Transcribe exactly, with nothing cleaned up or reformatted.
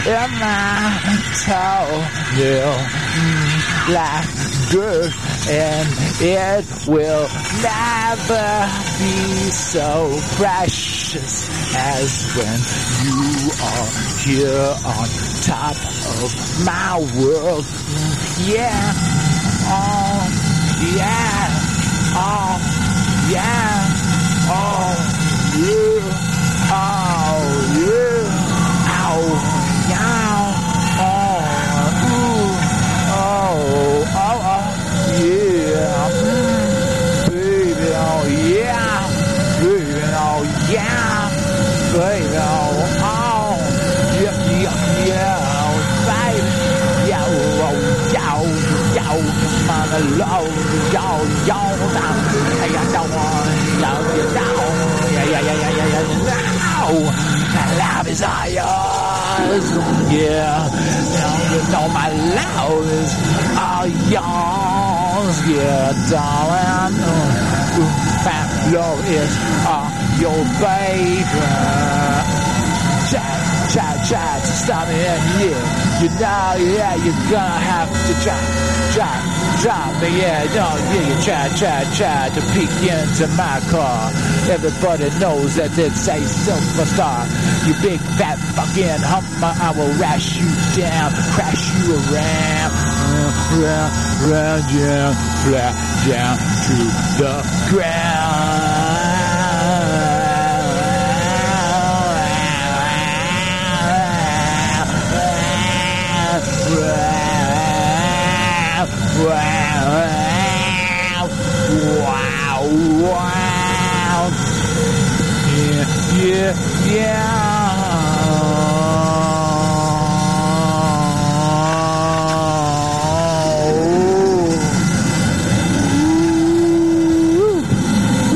in my toenail mm, like dirt, and it will never be so precious as when you are here on top of my world. Yeah, oh, yeah, oh, yeah, oh, yeah, oh, yeah, oh, yeah, oh, ooh, oh, oh, oh, yeah, mm, baby, oh, yeah, baby, oh, yeah, baby, oh, oh, yeah, yeah, yeah, baby, yo, oh, yo, yo, come on, low, yo, yo, hey, I don't want, yo, yo, yeah, yeah, yeah, yeah, yeah, yeah, no, love is all yours, yeah, you know my love is all yours, yeah, darling, my love is all your baby. Try, try, try to stop me, and yeah, you know, yeah, you're gonna have to try, try, try me, yeah, no, yeah, you try, try, try to peek into my car. Everybody knows that it's a superstar. You big fat fucking hummer, I will rash you down, crash you around, round, round, down, flat down to the ground.